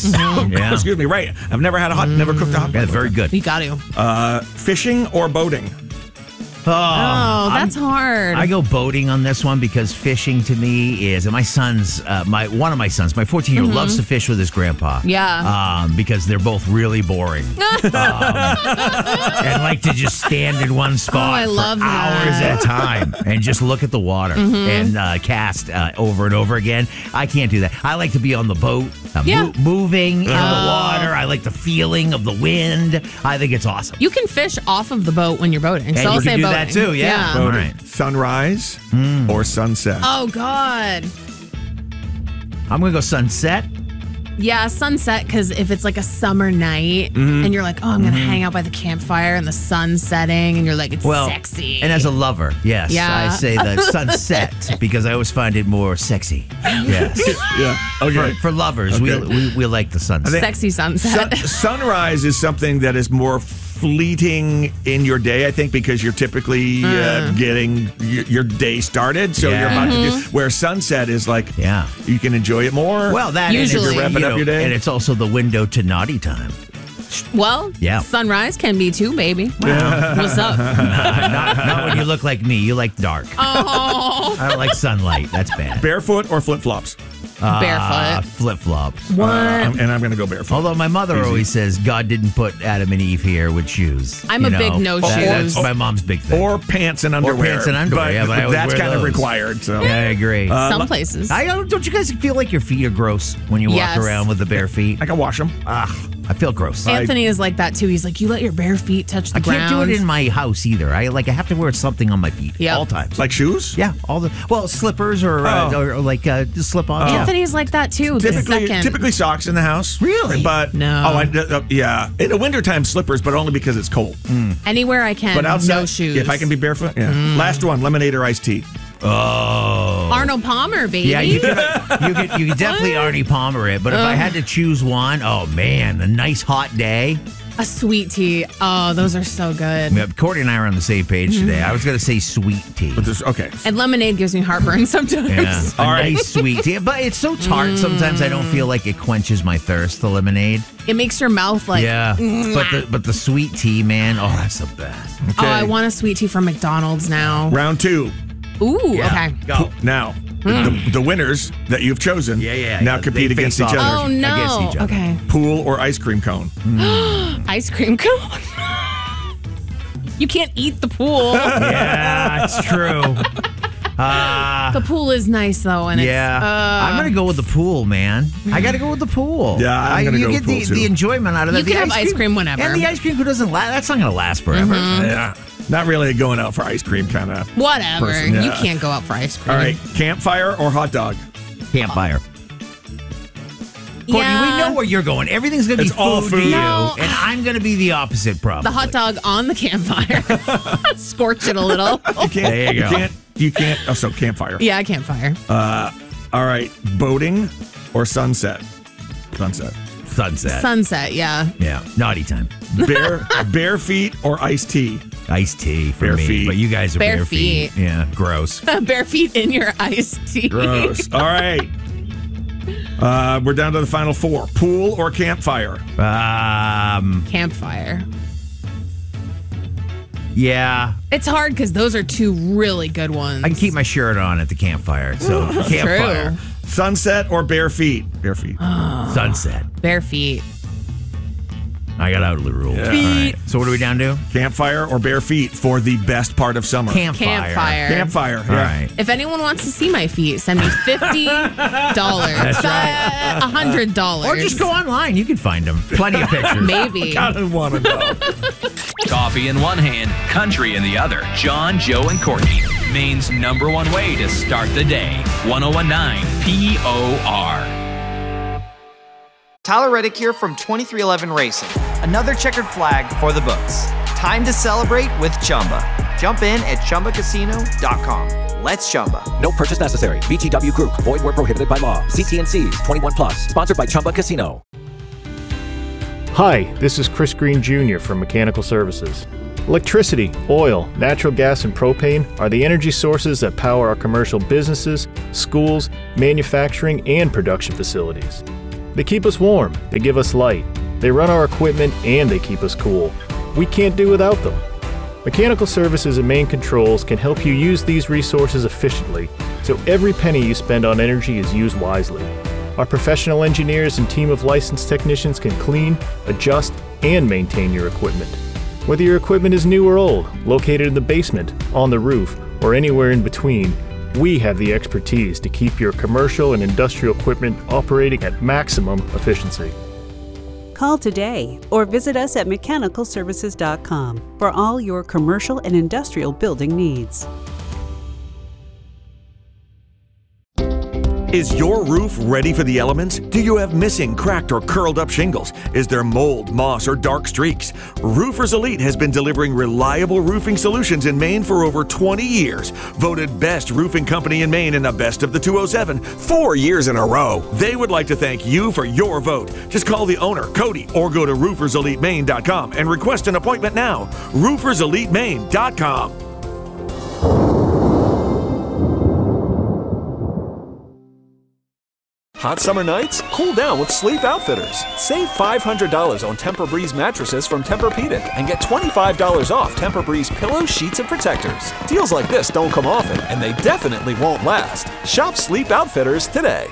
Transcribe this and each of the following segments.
Yeah. Excuse me, right. I've never had never cooked a hot dog. Yeah, very good. You got to. Fishing or boating? Oh, that's hard. I go boating on this one because fishing to me is, and my son's, one of my sons, my 14-year-old, loves to fish with his grandpa. Yeah. Because they're both really boring. And like to just stand in one spot I love for hours that. at a time and just look at the water and cast over and over again. I can't do that. I like to be on the boat, moving in the water. I like the feeling of the wind. I think it's awesome. You can fish off of the boat when you're boating. And So you I'll can say do boating. that too, yeah. All Boating. right. Sunrise or sunset? Oh, God. I'm going to go sunset. Yeah, sunset, because if it's like a summer night and you're like, oh, I'm going to hang out by the campfire and the sun setting, and you're like, it's sexy. And as a lover, yes, Yeah. I say the sunset because I always find it more sexy. Yes. Yeah. Okay. For lovers, we like the sunset. Sexy sunset. Sunrise is something that is more fleeting in your day, I think, because you're typically getting your day started. So you're about to do, where sunset is like, you can enjoy it more. Well, that Usually. and You're wrapping up your day. And it's also the window to naughty time. Well, sunrise can be too, baby. Wow. What's up? Not when you look like me. You like dark. Oh. I don't like sunlight. That's bad. Barefoot or flip-flops? Barefoot. Flip-flops. What? And I'm going to go barefoot. Although my mother always says God didn't put Adam and Eve here with shoes. I'm a big no shoes. That's my mom's big thing. Or pants and underwear. Or pants and underwear. But I always that's wear kind of those. required. So Yeah, I agree. Some places. Don't you guys feel like your feet are gross when you walk around with the bare feet? I can wash them. I feel gross. Anthony is like that too. He's like, you let your bare feet touch the ground. I can't do it in my house either. I have to wear something on my feet all times. Like shoes? Yeah, slippers or like just slip-ons. Anthony's like that too. Typically socks in the house. Really? But no. In the wintertime slippers, but only because it's cold. Anywhere I can. But outside, no shoes. if I can be barefoot, Last one, lemonade or iced tea. Oh, Arnold Palmer, baby. Yeah, you can definitely Arnie Palmer it. But if I had to choose one, oh man, a nice hot day. A sweet tea. Oh, those are so good. Yeah, Courtney and I are on the same page today. I was going to say sweet tea. But okay. And lemonade gives me heartburn sometimes. Yeah, nice sweet tea. But it's so tart, sometimes I don't feel like it quenches my thirst, the lemonade. It makes your mouth like... Yeah, but the sweet tea, man, oh, that's the best. Okay. Oh, I want a sweet tea from McDonald's now. Round 2. Ooh, okay. Go. Now, the winners that you've chosen now compete against each other. Oh, no. Okay. Pool or ice cream cone? Ice cream cone? You can't eat the pool. Yeah, it's true. The pool is nice, though. And I'm going to go with the pool, man. I got to go with the pool. Yeah, I'm going to go with the pool, You get the enjoyment out of that. You can have ice cream whenever. And the ice cream doesn't last. That's not going to last forever. Yeah. Not really a going out for ice cream kind of Whatever. person, yeah. You can't go out for ice cream. All right. Campfire or hot dog? Campfire. Courtney, we know where you're going. Everything's going to be all food. to you, No. and I'm going to be the opposite, probably. The hot dog on the campfire. Scorch it a little. There you go. You can't. Oh, so campfire. Yeah, campfire. All right. Boating or sunset? Sunset. Sunset, yeah. Yeah. Naughty time. Bare feet or iced tea? Iced tea for Bare me. feet. But you guys are bare feet. Yeah. Gross. Bare feet in your iced tea. Gross. All right. We're down to the final 4. Pool or campfire? Campfire. Yeah. It's hard because those are 2 really good ones. I can keep my shirt on at the campfire. So campfire. True. Sunset or bare feet? Bare feet. Sunset. Bare feet. I got out of the rule. Yeah. All right. So what are we down to? Campfire or bare feet for the best part of summer? Campfire. Campfire. All right. If anyone wants to see my feet, send me $50. That's right. $100. Or just go online. You can find them. Plenty of pictures. Maybe. I don't want to know. Coffee in one hand, country in the other. John, Joe, and Courtney. Maine's #1 way to start the day. 1019 POR. Tyler Reddick here from 2311 Racing. Another checkered flag for the books. Time to celebrate with Chumba. Jump in at ChumbaCasino.com. Let's Chumba. No purchase necessary. VGW Group. Void where prohibited by law. See T&Cs. 21 plus. Sponsored by Chumba Casino. Hi, this is Chris Green Jr. from Mechanical Services. Electricity, oil, natural gas, and propane are the energy sources that power our commercial businesses, schools, manufacturing, and production facilities. They keep us warm, they give us light, they run our equipment, and they keep us cool. We can't do without them. Mechanical Services and Main Controls can help you use these resources efficiently, so every penny you spend on energy is used wisely. Our professional engineers and team of licensed technicians can clean, adjust, and maintain your equipment. Whether your equipment is new or old, located in the basement, on the roof, or anywhere in between, we have the expertise to keep your commercial and industrial equipment operating at maximum efficiency. Call today or visit us at mechanicalservices.com for all your commercial and industrial building needs. Is your roof ready for the elements? Do you have missing, cracked, or curled up shingles? Is there mold, moss, or dark streaks? Roofers Elite has been delivering reliable roofing solutions in Maine for over 20 years. Voted best roofing company in Maine in the Best of the 207 4 years in a row. They would like to thank you for your vote. Just call the owner, Cody, or go to rooferselitemaine.com and request an appointment now. rooferselitemaine.com. Hot summer nights? Cool down with Sleep Outfitters. Save $500 on Tempur-Breeze mattresses from Tempur-Pedic and get $25 off Tempur-Breeze pillows, sheets, and protectors. Deals like this don't come often, and they definitely won't last. Shop Sleep Outfitters today.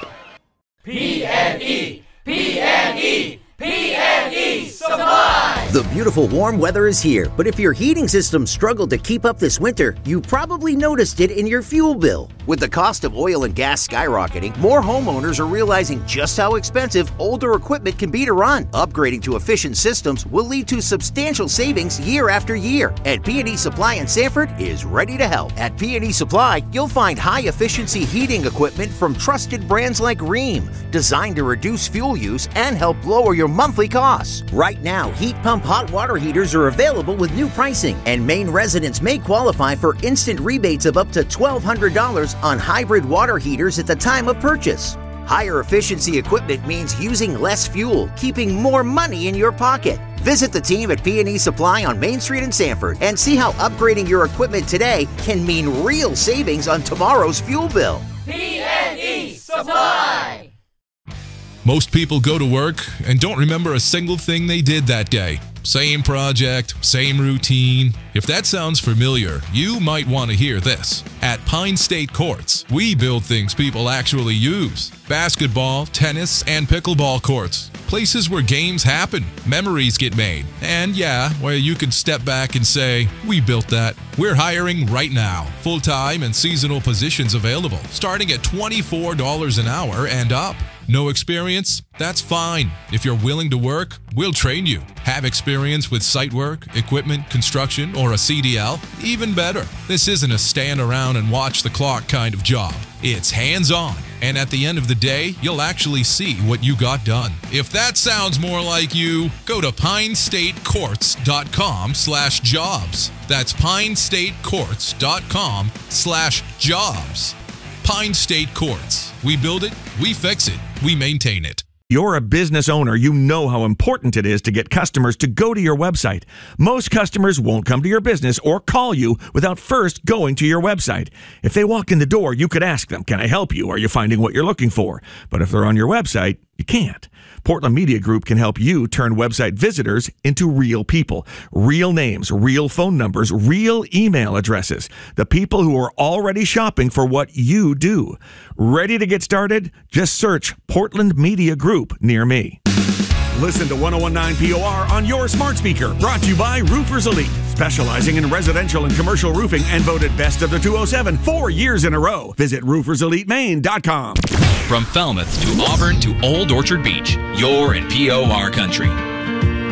PNE! PNE! PNE Supply! The beautiful warm weather is here, but if your heating system struggled to keep up this winter, you probably noticed it in your fuel bill. With the cost of oil and gas skyrocketing, more homeowners are realizing just how expensive older equipment can be to run. Upgrading to efficient systems will lead to substantial savings year after year, and P&E Supply in Sanford is ready to help. At P&E Supply, you'll find high-efficiency heating equipment from trusted brands like Rheem, designed to reduce fuel use and help lower your monthly costs. Right now, heat pump hot water heaters are available with new pricing, and Maine residents may qualify for instant rebates of up to $1,200 on hybrid water heaters at the time of purchase. Higher efficiency equipment means using less fuel, keeping more money in your pocket. Visit the team at P&E Supply on Main Street in Sanford and see how upgrading your equipment today can mean real savings on tomorrow's fuel bill. PNE Supply! Most people go to work and don't remember a single thing they did that day. Same project, same routine. If that sounds familiar, you might want to hear this. At Pine State Courts, we build things people actually use. Basketball, tennis, and pickleball courts. Places where games happen, memories get made, and where you can step back and say, we built that. We're hiring right now. Full-time and seasonal positions available, starting at $24 an hour and up. No experience? That's fine. If you're willing to work, we'll train you. Have experience with site work, equipment, construction, or a CDL? Even better. This isn't a stand around and watch the clock kind of job. It's hands-on, and at the end of the day, you'll actually see what you got done. If that sounds more like you, go to pinestatecourts.com/jobs. That's pinestatecourts.com/jobs. Pine State Courts. We build it, we fix it, we maintain it. You're a business owner. You know how important it is to get customers to go to your website. Most customers won't come to your business or call you without first going to your website. If they walk in the door, you could ask them, can I help you? Are you finding what you're looking for? But if they're on your website, you can't. Portland Media Group can help you turn website visitors into real people. Real names, real phone numbers, real email addresses. The people who are already shopping for what you do. Ready to get started? Just search Portland Media Group near me. Listen to 101.9 POR on your smart speaker. Brought to you by Roofers Elite, specializing in residential and commercial roofing and voted best of the 207 4 years in a row. Visit rooferselitemaine.com. From Falmouth to Auburn to Old Orchard Beach, you're in POR country.